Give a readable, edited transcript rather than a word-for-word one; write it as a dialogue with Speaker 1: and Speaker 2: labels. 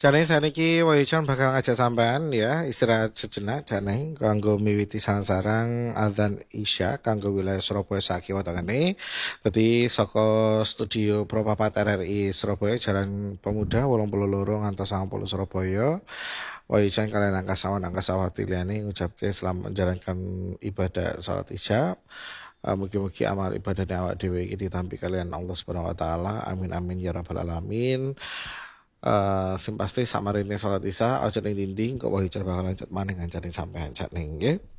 Speaker 1: Jane saniki Wahyujan bakal ngajak sampean ya istirahat sejenak jane kanggo miwiti sarang-sarang adzan Isya kanggo wilayah Surabaya sakiwa tengene. Dadi saka studio Pro 4 RRI Surabaya Jalan Pemuda 82 ngantos 90 Surabaya. Wahyujan kalian angkasawati liyane ngucapke selamat menjalankan ibadah salat Isya. Mugi-mugi amal ibadahnya awak dhewe iki ditampi kalian Allah Subhanahu wa taala. Amin amin ya rabbal alamin. Sing pasti samarene salat Isya aja ning dinding kok wae bakal lanjut maning ngancani sampean ning nggih.